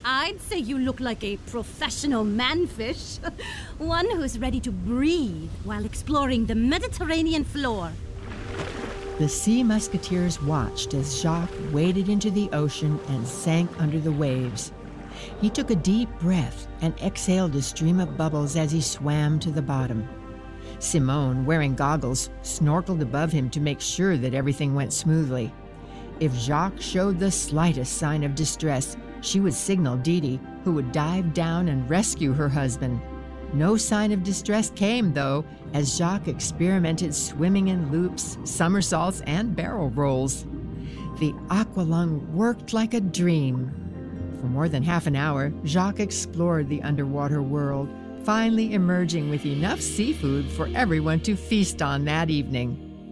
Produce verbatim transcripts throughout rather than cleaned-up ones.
I'd say you look like a professional manfish. One who's ready to breathe while exploring the Mediterranean floor. The Sea Musketeers watched as Jacques waded into the ocean and sank under the waves. He took a deep breath and exhaled a stream of bubbles as he swam to the bottom. Simone, wearing goggles, snorkeled above him to make sure that everything went smoothly. If Jacques showed the slightest sign of distress, she would signal Didi, who would dive down and rescue her husband. No sign of distress came, though, as Jacques experimented swimming in loops, somersaults, and barrel rolls. The aqualung worked like a dream. For more than half an hour, Jacques explored the underwater world, finally emerging with enough seafood for everyone to feast on that evening.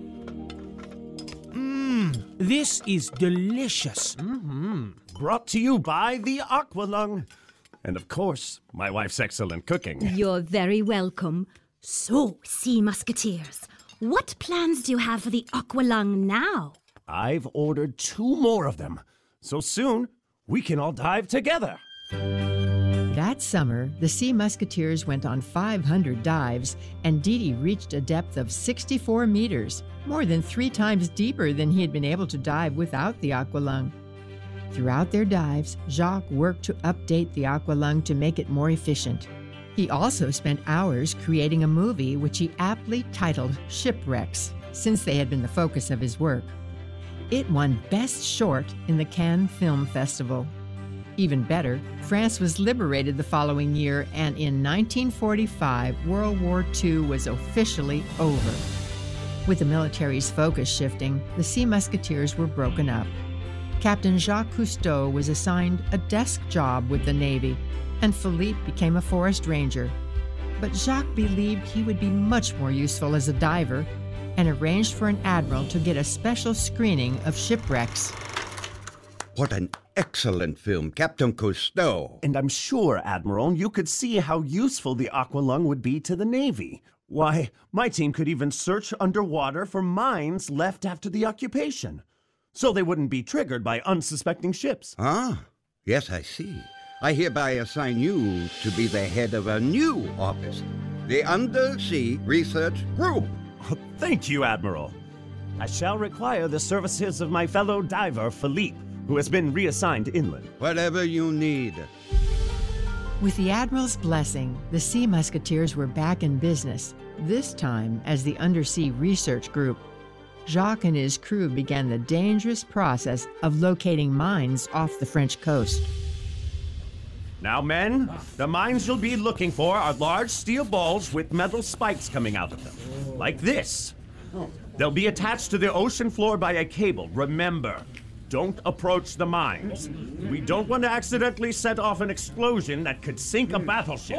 Mmm, this is delicious. Mm-hmm. Brought to you by the Aqualung. And of course, my wife's excellent cooking. You're very welcome. So, Sea Musketeers, what plans do you have for the Aqualung now? I've ordered two more of them. So soon, we can all dive together. That summer, the Sea Musketeers went on five hundred dives, and Didi reached a depth of sixty-four meters, more than three times deeper than he had been able to dive without the Aqualung. Throughout their dives, Jacques worked to update the Aqualung to make it more efficient. He also spent hours creating a movie which he aptly titled Shipwrecks, since they had been the focus of his work. It won Best Short in the Cannes Film Festival. Even better, France was liberated the following year, and in nineteen forty-five, World War Two was officially over. With the military's focus shifting, the Sea Musketeers were broken up. Captain Jacques Cousteau was assigned a desk job with the Navy, and Philippe became a forest ranger. But Jacques believed he would be much more useful as a diver, and arranged for an admiral to get a special screening of Shipwrecks. What an excellent film, Captain Cousteau. And I'm sure, Admiral, you could see how useful the Aqualung would be to the Navy. Why, my team could even search underwater for mines left after the occupation, so they wouldn't be triggered by unsuspecting ships. Ah, yes, I see. I hereby assign you to be the head of a new office, the Undersea Research Group. Oh, thank you, Admiral. I shall require the services of my fellow diver, Philippe, who has been reassigned inland. Whatever you need. With the Admiral's blessing, the Sea Musketeers were back in business, this time as the Undersea Research Group. Jacques and his crew began the dangerous process of locating mines off the French coast. Now, men, the mines you'll be looking for are large steel balls with metal spikes coming out of them, like this. They'll be attached to the ocean floor by a cable. Remember, don't approach the mines. We don't want to accidentally set off an explosion that could sink a battleship.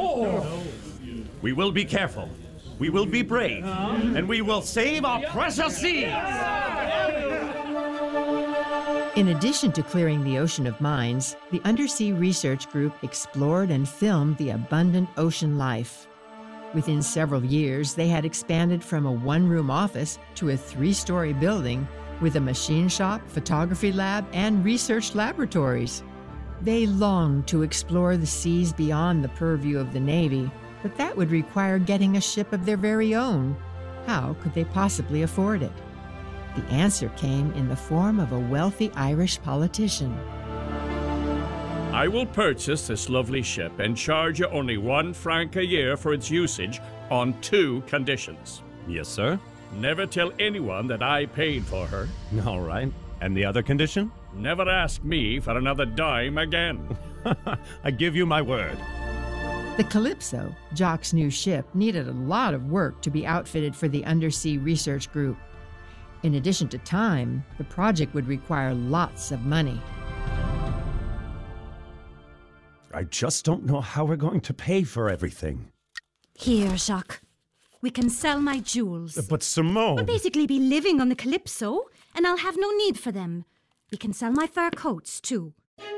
We will be careful. We will be brave. And we will save our precious seas! In addition to clearing the ocean of mines, the Undersea Research Group explored and filmed the abundant ocean life. Within several years, they had expanded from a one-room office to a three-story building with a machine shop, photography lab, and research laboratories. They longed to explore the seas beyond the purview of the Navy, but that would require getting a ship of their very own. How could they possibly afford it? The answer came in the form of a wealthy Irish politician. I will purchase this lovely ship and charge you only one franc a year for its usage on two conditions. Yes, sir. Never tell anyone that I paid for her. All right. And the other condition? Never ask me for another dime again. I give you my word. The Calypso, Jacques' new ship, needed a lot of work to be outfitted for the Undersea Research Group. In addition to time, the project would require lots of money. I just don't know how we're going to pay for everything. Here, Jacques. We can sell my jewels. But Simone... I'll basically be living on the Calypso, and I'll have no need for them. We can sell my fur coats, too.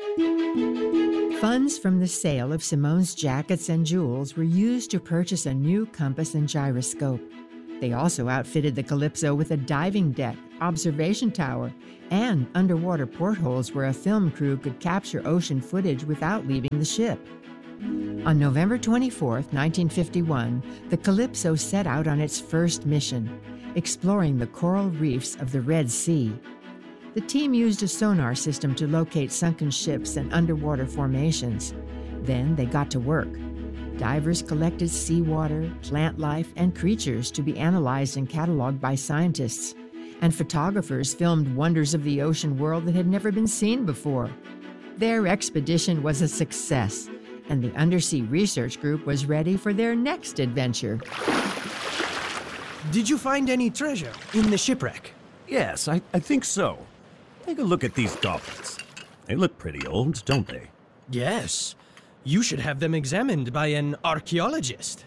Funds from the sale of Simone's jackets and jewels were used to purchase a new compass and gyroscope. They also outfitted the Calypso with a diving deck, observation tower and underwater portholes where a film crew could capture ocean footage without leaving the ship. On November twenty-fourth, nineteen fifty-one, the Calypso set out on its first mission, exploring the coral reefs of the Red Sea. The team used a sonar system to locate sunken ships and underwater formations. Then they got to work. Divers collected seawater, plant life, and creatures to be analyzed and cataloged by scientists. And photographers filmed wonders of the ocean world that had never been seen before. Their expedition was a success, and the Undersea Research Group was ready for their next adventure. Did you find any treasure in the shipwreck? Yes, I, I think so. Take a look at these goblets. They look pretty old, don't they? Yes. You should have them examined by an archaeologist.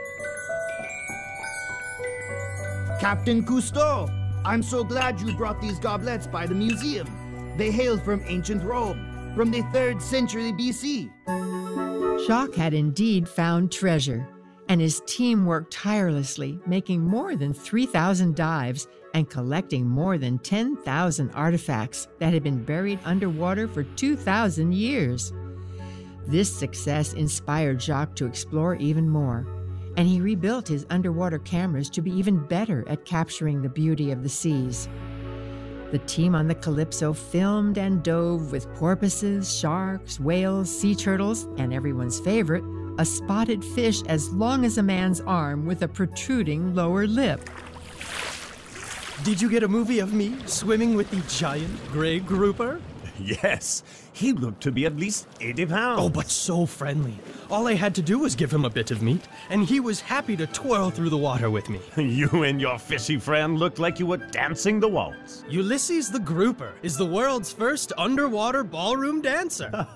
Captain Cousteau, I'm so glad you brought these goblets by the museum. They hail from ancient Rome, from the third century B C. Jacques had indeed found treasure, and his team worked tirelessly, making more than three thousand dives and collecting more than ten thousand artifacts that had been buried underwater for two thousand years. This success inspired Jacques to explore even more, and he rebuilt his underwater cameras to be even better at capturing the beauty of the seas. The team on the Calypso filmed and dove with porpoises, sharks, whales, sea turtles, and everyone's favorite, a spotted fish as long as a man's arm with a protruding lower lip. Did you get a movie of me swimming with the giant gray grouper? Yes, he looked to be at least eighty pounds. Oh, but so friendly. All I had to do was give him a bit of meat, and he was happy to twirl through the water with me. You and your fishy friend looked like you were dancing the waltz. Ulysses the Grouper is the world's first underwater ballroom dancer.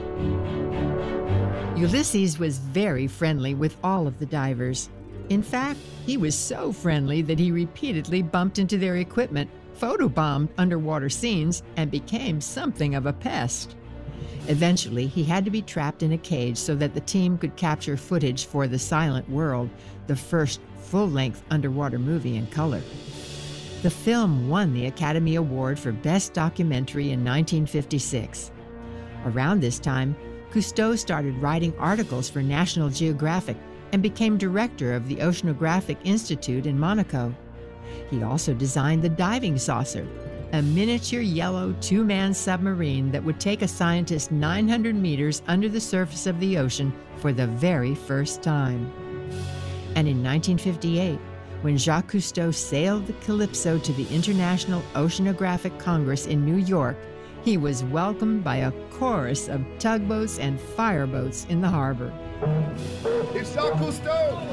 Ulysses was very friendly with all of the divers. In fact, he was so friendly that he repeatedly bumped into their equipment, photobombed underwater scenes, and became something of a pest. Eventually, he had to be trapped in a cage so that the team could capture footage for The Silent World, the first full-length underwater movie in color. The film won the Academy Award for Best Documentary in nineteen fifty-six. Around this time, Cousteau started writing articles for National Geographic and became director of the Oceanographic Institute in Monaco. He also designed the Diving Saucer, a miniature yellow two-man submarine that would take a scientist nine hundred meters under the surface of the ocean for the very first time. And in nineteen fifty-eight, when Jacques Cousteau sailed the Calypso to the International Oceanographic Congress in New York, he was welcomed by a chorus of tugboats and fireboats in the harbor. It's Jacques Cousteau!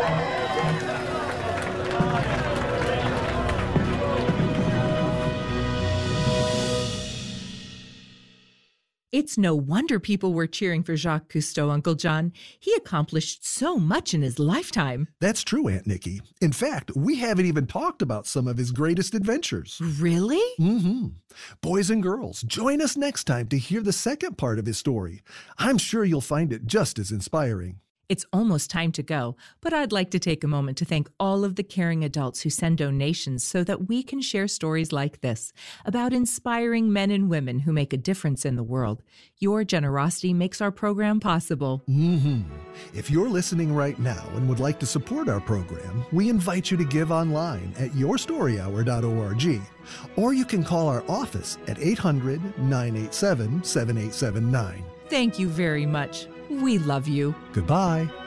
It's no wonder people were cheering for Jacques Cousteau, Uncle John. He accomplished so much in his lifetime. That's true, Aunt Nikki. In fact, we haven't even talked about some of his greatest adventures. Really? Mm-hmm. Boys and girls, join us next time to hear the second part of his story. I'm sure you'll find it just as inspiring. It's almost time to go, but I'd like to take a moment to thank all of the caring adults who send donations so that we can share stories like this about inspiring men and women who make a difference in the world. Your generosity makes our program possible. Mm-hmm. If you're listening right now and would like to support our program, we invite you to give online at your story hour dot org, or you can call our office at eight hundred, nine eight seven, seven eight seven nine. Thank you very much. We love you. Goodbye.